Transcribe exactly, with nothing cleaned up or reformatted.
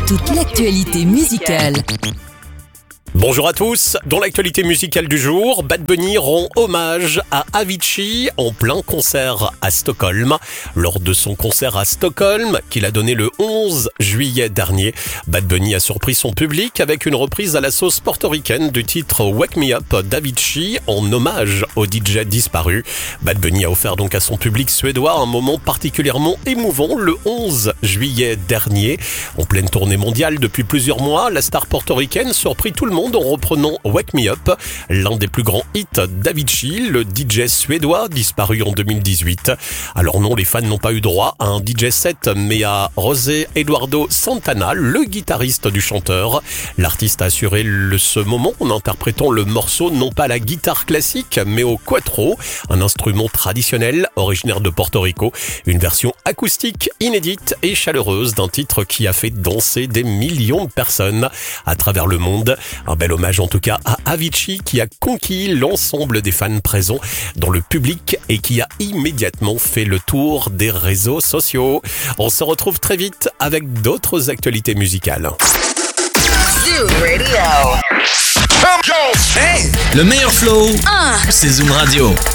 toute l'actualité musicale. Bonjour à tous, dans l'actualité musicale du jour, Bad Bunny rend hommage à Avicii en plein concert à Stockholm. Lors de son concert à Stockholm, qu'il a donné le onze juillet dernier, Bad Bunny a surpris son public avec une reprise à la sauce portoricaine du titre Wake Me Up d'Avicii en hommage au D J disparu. Bad Bunny a offert donc à son public suédois un moment particulièrement émouvant le onze juillet dernier. En pleine tournée mondiale depuis plusieurs mois, la star portoricaine surprit tout le monde en reprenant Wake Me Up, l'un des plus grands hits d'Avicii, le D J suédois disparu en deux mille dix-huit. Alors non, les fans n'ont pas eu droit à un D J set, mais à José Eduardo Santana, le guitariste du chanteur. L'artiste a assuré le, ce moment en interprétant le morceau non pas à la guitare classique, mais au cuatro, un instrument traditionnel originaire de Porto Rico, une version acoustique inédite et chaleureuse d'un titre qui a fait danser des millions de personnes à travers le monde. Un bel hommage en tout cas à Avicii qui a conquis l'ensemble des fans présents dans le public et qui a immédiatement fait le tour des réseaux sociaux. On se retrouve très vite avec d'autres actualités musicales. Zoom Radio. Hey, le meilleur flow, Un. c'est Zoom Radio.